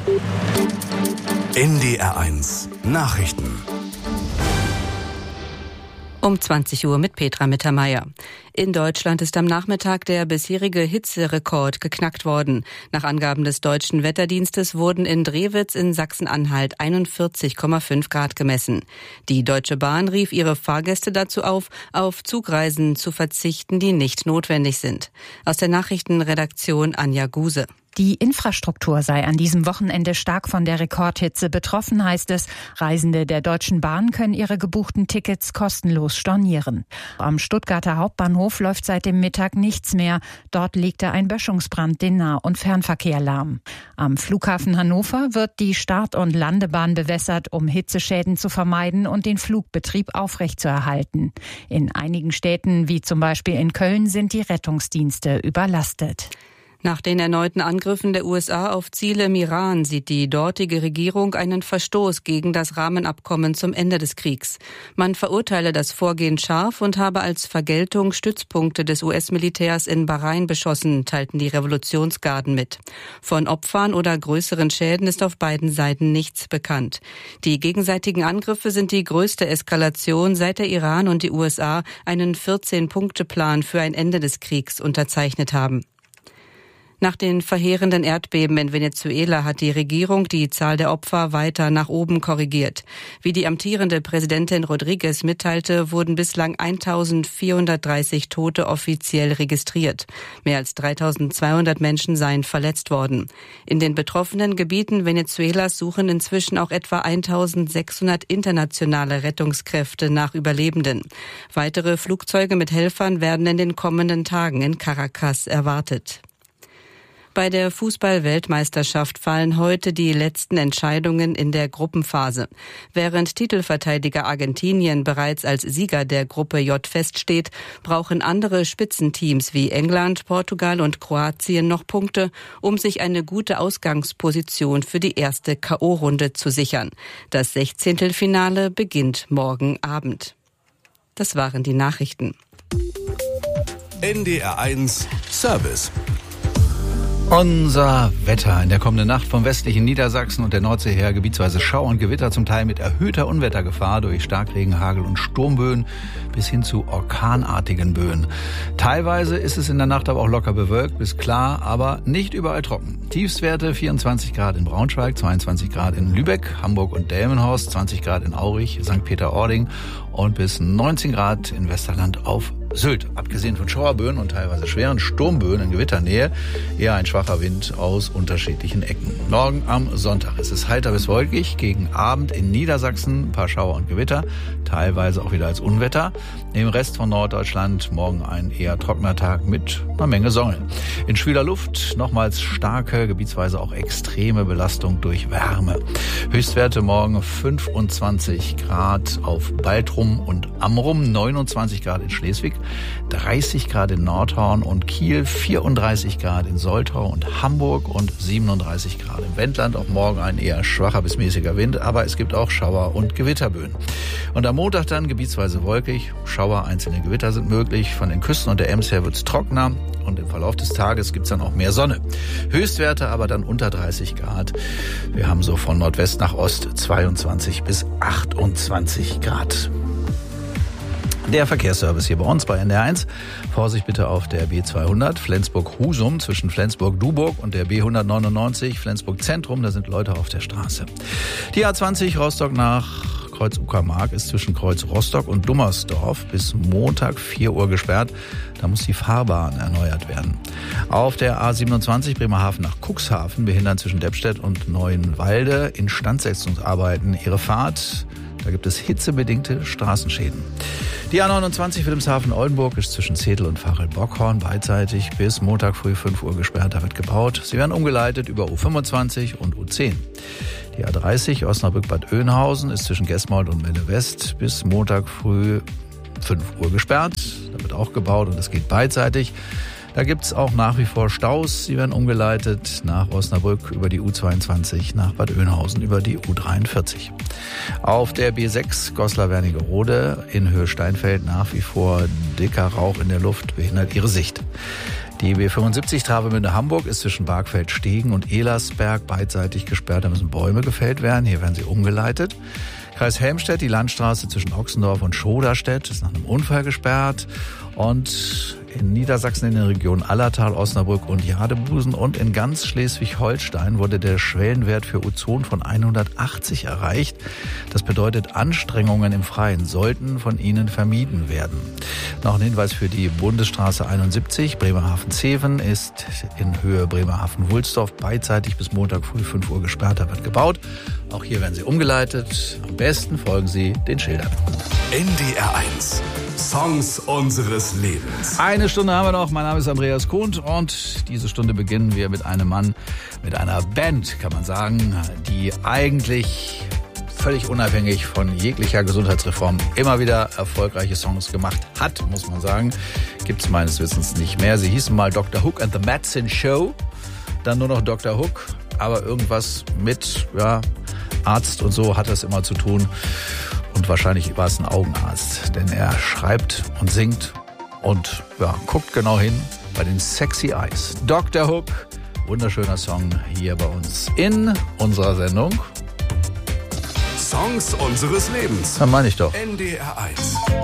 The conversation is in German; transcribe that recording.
NDR1 Nachrichten. Um 20 Uhr mit Petra Mittermeier. In Deutschland ist am Nachmittag der bisherige Hitzerekord geknackt worden. Nach Angaben des Deutschen Wetterdienstes wurden in Drewitz in Sachsen-Anhalt 41,5 Grad gemessen. Die Deutsche Bahn rief ihre Fahrgäste dazu auf Zugreisen zu verzichten, die nicht notwendig sind. Aus der Nachrichtenredaktion Anja Guse. Die Infrastruktur sei an diesem Wochenende stark von der Rekordhitze betroffen, heißt es. Reisende der Deutschen Bahn können ihre gebuchten Tickets kostenlos stornieren. Am Stuttgarter Hauptbahnhof läuft seit dem Mittag nichts mehr. Dort legte ein Böschungsbrand den Nah- und Fernverkehr lahm. Am Flughafen Hannover wird die Start- und Landebahn bewässert, um Hitzeschäden zu vermeiden und den Flugbetrieb aufrechtzuerhalten. In einigen Städten, wie zum Beispiel in Köln, sind die Rettungsdienste überlastet. Nach den erneuten Angriffen der USA auf Ziele im Iran sieht die dortige Regierung einen Verstoß gegen das Rahmenabkommen zum Ende des Kriegs. Man verurteile das Vorgehen scharf und habe als Vergeltung Stützpunkte des US-Militärs in Bahrain beschossen, teilten die Revolutionsgarden mit. Von Opfern oder größeren Schäden ist auf beiden Seiten nichts bekannt. Die gegenseitigen Angriffe sind die größte Eskalation, seit der Iran und die USA einen 14-Punkte-Plan für ein Ende des Kriegs unterzeichnet haben. Nach den verheerenden Erdbeben in Venezuela hat die Regierung die Zahl der Opfer weiter nach oben korrigiert. Wie die amtierende Präsidentin Rodriguez mitteilte, wurden bislang 1.430 Tote offiziell registriert. Mehr als 3.200 Menschen seien verletzt worden. In den betroffenen Gebieten Venezuelas suchen inzwischen auch etwa 1.600 internationale Rettungskräfte nach Überlebenden. Weitere Flugzeuge mit Helfern werden in den kommenden Tagen in Caracas erwartet. Bei der Fußball-Weltmeisterschaft fallen heute die letzten Entscheidungen in der Gruppenphase. Während Titelverteidiger Argentinien bereits als Sieger der Gruppe J feststeht, brauchen andere Spitzenteams wie England, Portugal und Kroatien noch Punkte, um sich eine gute Ausgangsposition für die erste K.O.-Runde zu sichern. Das 16. beginnt morgen Abend. Das waren die Nachrichten. NDR1 Service. Unser Wetter in der kommenden Nacht vom westlichen Niedersachsen und der Nordsee her gebietsweise Schauer und Gewitter, zum Teil mit erhöhter Unwettergefahr durch Starkregen, Hagel und Sturmböen bis hin zu orkanartigen Böen. Teilweise ist es in der Nacht aber auch locker bewölkt bis klar, aber nicht überall trocken. Tiefstwerte 24 Grad in Braunschweig, 22 Grad in Lübeck, Hamburg und Delmenhorst, 20 Grad in Aurich, St. Peter-Ording und bis 19 Grad in Westerland auf Sylt. Abgesehen von Schauerböen und teilweise schweren Sturmböen in Gewitternähe, eher ein schwacher Wind aus unterschiedlichen Ecken. Morgen am Sonntag ist es heiter bis wolkig, gegen Abend in Niedersachsen ein paar Schauer und Gewitter, teilweise auch wieder als Unwetter. Im Rest von Norddeutschland morgen ein eher trockener Tag mit einer Menge Sonne. In schwüler Luft nochmals starke, gebietsweise auch extreme Belastung durch Wärme. Höchstwerte morgen 25 Grad auf Baltrum und Amrum, 29 Grad in Schleswig, 30 Grad in Nordhorn und Kiel, 34 Grad in Soltau und Hamburg und 37 Grad im Wendland. Auch morgen ein eher schwacher bis mäßiger Wind, aber es gibt auch Schauer- und Gewitterböen. Und am Montag dann gebietsweise wolkig, Schauer, einzelne Gewitter sind möglich. Von den Küsten und der Ems her wird es trockener und im Verlauf des Tages gibt es dann auch mehr Sonne. Höchstwerte aber dann unter 30 Grad. Wir haben so von Nordwest nach Ost 22 bis 28 Grad. Der Verkehrsservice hier bei uns bei NDR1. Vorsicht bitte auf der B200 Flensburg-Husum zwischen Flensburg-Duburg und der B199 Flensburg-Zentrum. Da sind Leute auf der Straße. Die A20 Rostock nach Kreuz Uckermark ist zwischen Kreuz Rostock und Dummersdorf bis Montag 4 Uhr gesperrt. Da muss die Fahrbahn erneuert werden. Auf der A27 Bremerhaven nach Cuxhaven behindern zwischen Deppstedt und Neuenwalde Instandsetzungsarbeiten ihre Fahrt. Da gibt es hitzebedingte Straßenschäden. Die A29 Wilhelmshaven-Oldenburg ist zwischen Zedel und Varel-Bockhorn beidseitig bis Montag früh 5 Uhr gesperrt. Da wird gebaut. Sie werden umgeleitet über U25 und U10. Die A30 Osnabrück-Bad Oeynhausen ist zwischen Gesmold und Melle West bis Montag früh 5 Uhr gesperrt. Da wird auch gebaut und es geht beidseitig. Da gibt's auch nach wie vor Staus. Sie werden umgeleitet nach Osnabrück über die U22, nach Bad Oeynhausen über die U43. Auf der B6 Goslar-Wernigerode in Höhe Steinfeld nach wie vor dicker Rauch in der Luft behindert ihre Sicht. Die B75 Travemünde-Hamburg ist zwischen Bargfeld-Stegen und Ehlersberg beidseitig gesperrt. Da müssen Bäume gefällt werden. Hier werden sie umgeleitet. Kreis Helmstedt, die Landstraße zwischen Ochsendorf und Schoderstedt ist nach einem Unfall gesperrt. Und in Niedersachsen in den Regionen Allertal, Osnabrück und Jadebusen und in ganz Schleswig-Holstein wurde der Schwellenwert für Ozon von 180 erreicht. Das bedeutet, Anstrengungen im Freien sollten von ihnen vermieden werden. Noch ein Hinweis für die Bundesstraße 71, Bremerhaven-Zeven ist in Höhe Bremerhaven-Wulsdorf beidseitig bis Montag früh 5 Uhr gesperrt. Da wird gebaut. Auch hier werden sie umgeleitet. Am besten folgen Sie den Schildern. NDR 1. Songs unseres Lebens. Eine Stunde haben wir noch. Mein Name ist Andreas Kuhn und diese Stunde beginnen wir mit einem Mann, mit einer Band, kann man sagen, die eigentlich völlig unabhängig von jeglicher Gesundheitsreform immer wieder erfolgreiche Songs gemacht hat, muss man sagen. Gibt es meines Wissens nicht mehr. Sie hießen mal Dr. Hook and the Medicine Show, dann nur noch Dr. Hook, aber irgendwas mit Arzt und so hat das immer zu tun. Und wahrscheinlich war es ein Augenarzt, denn er schreibt und singt und guckt genau hin bei den Sexy Eyes. Dr. Hook, wunderschöner Song hier bei uns in unserer Sendung. Songs unseres Lebens. Das meine ich doch. NDR 1.